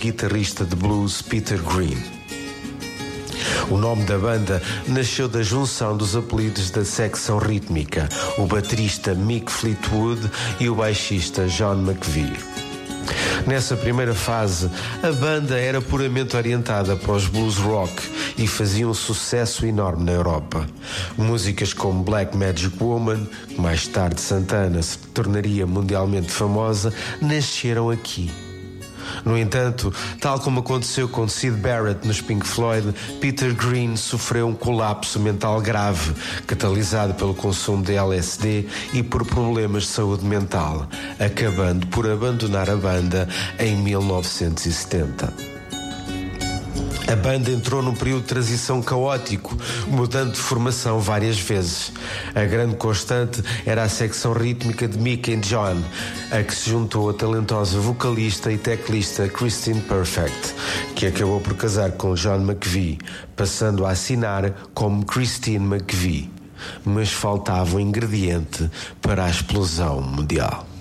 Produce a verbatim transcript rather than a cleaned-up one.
guitarrista de blues Peter Green. O nome da banda nasceu da junção dos apelidos da secção rítmica, o baterista Mick Fleetwood e o baixista John McVie. Nessa primeira fase, a banda era puramente orientada para os blues rock e fazia um sucesso enorme na Europa. Músicas como Black Magic Woman, que mais tarde Santana se tornaria mundialmente famosa, nasceram aqui. No entanto, tal como aconteceu com Syd Barrett nos Pink Floyd, Peter Green sofreu um colapso mental grave, catalisado pelo consumo de L S D e por problemas de saúde mental, acabando por abandonar a banda em mil novecentos e setenta. A banda entrou num período de transição caótico, mudando de formação várias vezes. A grande constante era a secção rítmica de Mick e John, a que se juntou a talentosa vocalista e teclista Christine Perfect, que acabou por casar com John McVie, passando a assinar como Christine McVie. Mas faltava um ingrediente para a explosão mundial.